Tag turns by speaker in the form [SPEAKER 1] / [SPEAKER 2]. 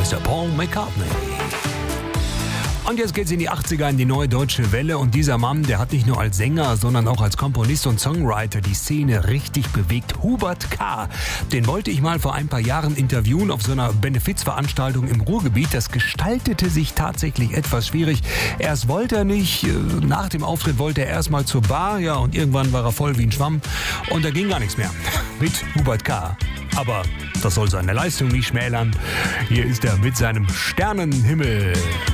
[SPEAKER 1] Mr. Paul McCartney. Und jetzt geht's in die 80er, in die neue deutsche Welle. Und dieser Mann, der hat nicht nur als Sänger, sondern auch als Komponist und Songwriter die Szene richtig bewegt. Hubert K. Den wollte ich mal vor ein paar Jahren interviewen auf so einer Benefizveranstaltung im Ruhrgebiet. Das gestaltete sich tatsächlich etwas schwierig. Erst wollte er nicht, nach dem Auftritt wollte er erst mal zur Bar. Ja, und irgendwann war er voll wie ein Schwamm. Und da ging gar nichts mehr mit Hubert K. Aber das soll seine Leistung nicht schmälern. Hier ist er mit seinem Sternenhimmel.